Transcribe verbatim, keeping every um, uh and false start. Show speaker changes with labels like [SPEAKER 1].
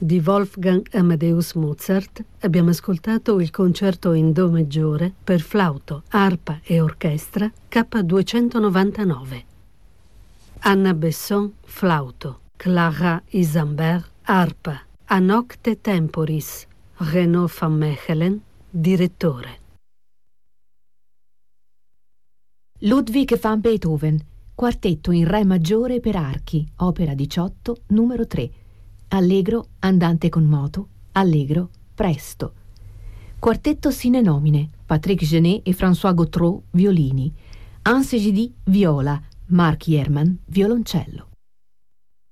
[SPEAKER 1] di Wolfgang Amadeus Mozart abbiamo ascoltato il concerto in Do maggiore per flauto, arpa e orchestra K duecentonovantanove. Anna Besson, flauto, Clara Isambert, arpa, A nocte temporis, Renaud van Mechelen, direttore.
[SPEAKER 2] Ludwig van Beethoven, quartetto in Re maggiore per archi, opera diciotto, numero tre. Allegro, andante con moto, allegro, presto. Quartetto sine nomine, Patrick Genet e François Gautreau, violini. Anse Gidi, viola, Mark Yerman, violoncello.